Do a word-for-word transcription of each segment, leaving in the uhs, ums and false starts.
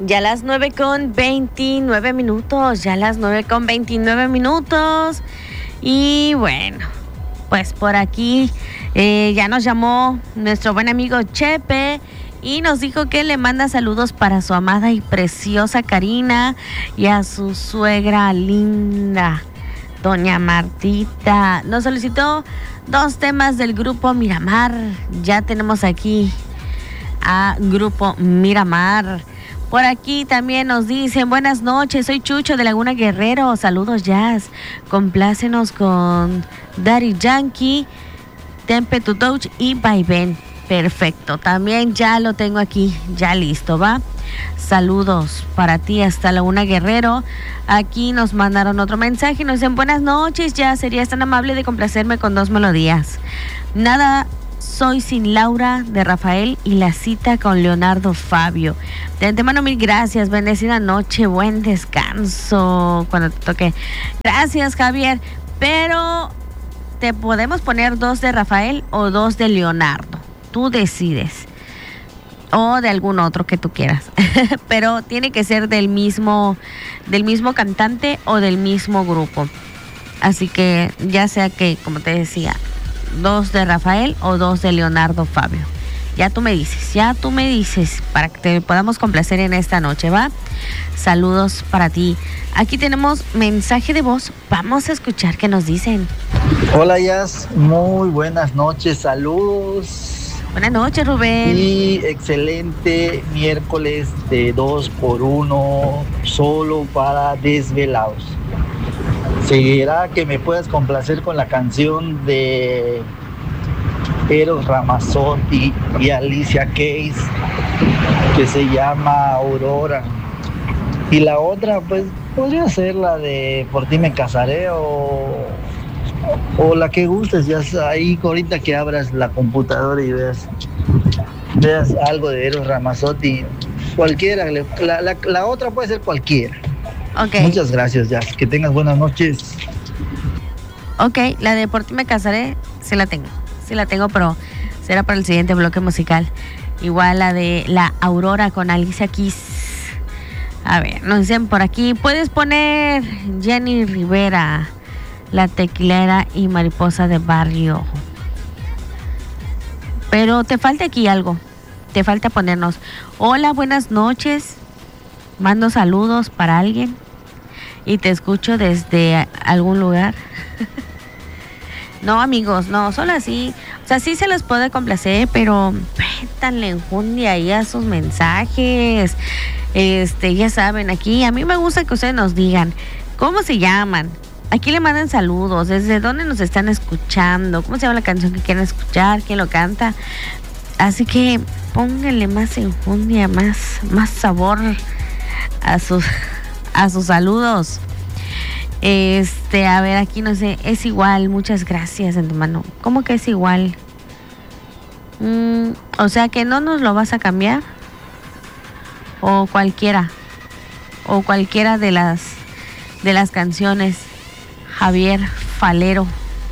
Ya las nueve con veintinueve minutos, ya las nueve con veintinueve minutos. Y bueno, pues por aquí eh, ya nos llamó nuestro buen amigo Chepe y nos dijo que le manda saludos para su amada y preciosa Karina y a su suegra linda, doña Martita. Nos solicitó dos temas del grupo Miramar. Ya tenemos aquí a grupo Miramar. Por aquí también nos dicen, buenas noches, soy Chucho de Laguna Guerrero, saludos Jazz, complácenos con Daddy Yankee, Tempe to Touch y Vaivén. Perfecto, también ya lo tengo aquí, ya listo, ¿va? Saludos para ti hasta Laguna Guerrero. Aquí nos mandaron otro mensaje y nos dicen, buenas noches, ya serías tan amable de complacerme con dos melodías. Nada, soy sin Laura de Rafael y la cita con Leonardo Fabio. De antemano mil gracias, bendecida noche, buen descanso cuando te toque. Gracias Javier, pero te podemos poner dos de Rafael o dos de Leonardo, tú decides, o de algún otro que tú quieras, pero tiene que ser del mismo, del mismo cantante o del mismo grupo. Así que ya sea que, como te decía, dos de Rafael o dos de Leonardo Fabio. Ya tú me dices, ya tú me dices para que te podamos complacer en esta noche, ¿va? Saludos para ti. Aquí tenemos mensaje de voz. Vamos a escuchar qué nos dicen. Hola Jazz, muy buenas noches, saludos. Buenas noches Rubén. Y excelente miércoles de dos por uno solo para desvelados. ¿Será que me puedas complacer con la canción de Eros Ramazzotti y Alicia Keys que se llama Aurora? Y la otra, pues, podría ser la de Por ti me casaré o, o la que gustes, ya ahí ahorita que abras la computadora y veas, veas algo de Eros Ramazzotti, cualquiera, la, la, la otra puede ser cualquiera. Okay. Muchas gracias, Jazz. Que tengas buenas noches. Ok, la de Por ti me casaré, sí la tengo. Sí la tengo, pero será para el siguiente bloque musical. Igual la de La Aurora con Alicia Keys. A ver, nos dicen por aquí, puedes poner Jenny Rivera, La Tequilera y Mariposa de Barrio. Pero te falta aquí algo. Te falta ponernos, hola, buenas noches. Mando saludos para alguien y te escucho desde algún lugar. No, amigos, no, solo así. O sea, sí se los puede complacer, pero métanle enjundia ahí a sus mensajes. Este, ya saben, aquí a mí me gusta que ustedes nos digan cómo se llaman. Aquí le mandan saludos, desde dónde nos están escuchando, cómo se llama la canción que quieren escuchar, quién lo canta. Así que pónganle más enjundia, más, más sabor a sus a sus saludos. Este, a ver, aquí no sé, es igual, muchas gracias en tu mano. ¿Cómo que es igual? Mm, o sea que no nos lo vas a cambiar. O cualquiera. O cualquiera de las de las canciones. Javier Falero.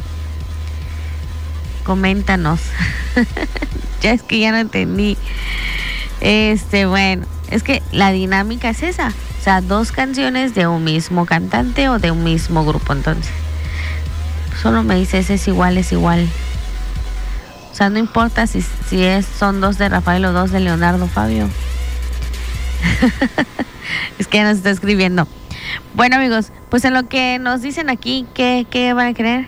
Coméntanos. Ya es que ya no entendí. Este, bueno, es que la dinámica es esa. O sea, dos canciones de un mismo cantante o de un mismo grupo, entonces. Solo me dices es igual, es igual. O sea, no importa si, si es, son dos de Rafael o dos de Leonardo Fabio. Es que ya nos está escribiendo. Bueno, amigos, pues en lo que nos dicen aquí, ¿qué, qué van a querer?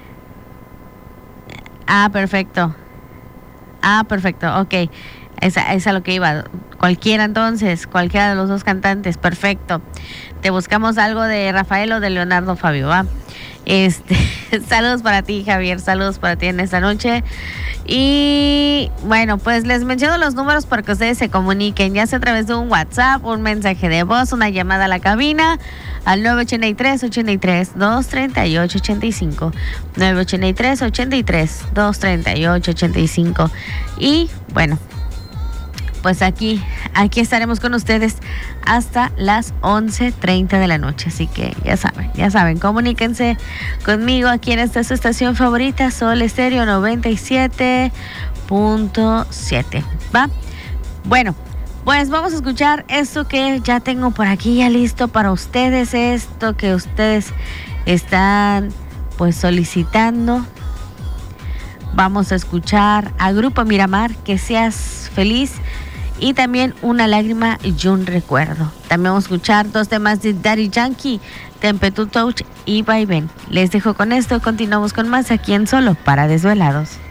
Ah, perfecto. Ah, perfecto, ok. Esa es a lo que iba. Cualquiera entonces, cualquiera de los dos cantantes, perfecto. Te buscamos algo de Rafael o de Leonardo Fabio, ¿va? Este, saludos para ti, Javier, saludos para ti en esta noche. Y bueno, pues les menciono los números para que ustedes se comuniquen, ya sea a través de un WhatsApp, un mensaje de voz, una llamada a la cabina al nueve ocho tres, ocho tres, dos tres ocho, ocho cinco, nueve ocho tres, ocho tres, dos tres ocho, ocho cinco. Y bueno, pues aquí, aquí estaremos con ustedes hasta las once treinta de la noche. Así que ya saben, ya saben, comuníquense conmigo aquí en esta su estación favorita, Sol Estéreo noventa y siete punto siete. ¿Va? Bueno, Pues vamos a escuchar esto que ya tengo por aquí ya listo para ustedes, esto que ustedes están pues solicitando. Vamos a escuchar a Grupo Miramar, Que Seas Feliz, y también Una Lágrima y un Recuerdo. También vamos a escuchar dos temas de Daddy Yankee, Tempetu Touch y Vaivén. Les dejo con esto, continuamos con más aquí en Solo para Desvelados.